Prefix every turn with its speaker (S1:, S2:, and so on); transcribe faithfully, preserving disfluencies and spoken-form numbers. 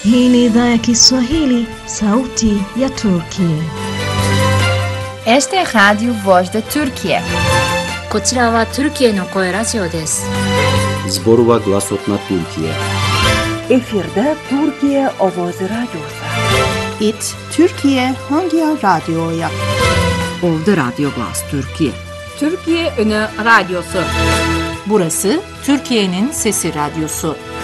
S1: Hii ni idhaa ya Kiswahili, sauti ya Turkia.
S2: Este é Rádio Voz da Turquia.
S3: こちらはトルキエの声ラジオです。
S4: Zborova Glasot na Türkiye.
S5: Efirde Türkiye Ovozi Radyosu.
S6: It Türkiye Hangi Radyo'ya?
S7: Ovda Radyo Glas Türkiye.
S8: Türkiye Ünü Radyosu.
S9: Burası Türkiye'nin Sesi Radyosu.